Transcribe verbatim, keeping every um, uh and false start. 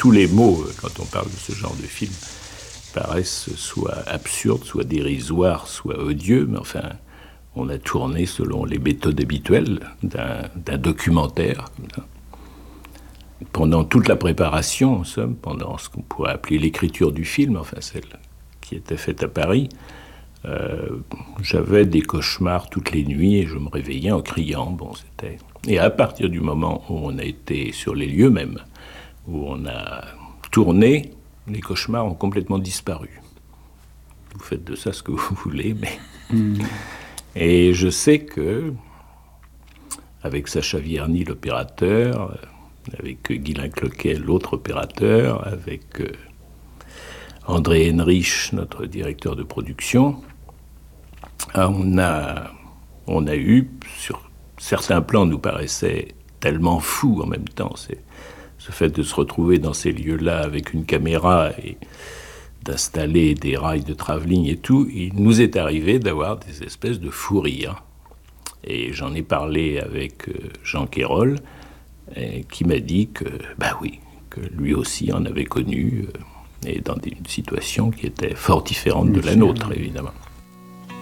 tous les mots, quand on parle de ce genre de film, paraissent soit absurdes, soit dérisoires, soit odieux, mais enfin, on a tourné selon les méthodes habituelles d'un, d'un documentaire. Pendant toute la préparation, en somme, pendant ce qu'on pourrait appeler l'écriture du film, enfin celle qui était faite à Paris, euh, j'avais des cauchemars toutes les nuits et je me réveillais en criant. Bon, c'était... Et à partir du moment où on a été sur les lieux même, où on a tourné, les cauchemars ont complètement disparu. Vous faites de ça ce que vous voulez, mais... Mmh. Et je sais que, avec Sacha Vierny, l'opérateur, avec Guylain Cloquet, l'autre opérateur, avec euh, André Henrich, notre directeur de production, on a, on a eu, sur certains plans, nous paraissaient tellement fous en même temps. C'est ce fait de se retrouver dans ces lieux-là avec une caméra et d'installer des rails de travelling et tout, il nous est arrivé d'avoir des espèces de fous rires. Et j'en ai parlé avec Jean Quérol, et qui m'a dit que, bah oui, que lui aussi en avait connu, et dans une situation qui était fort différente de la nôtre, évidemment.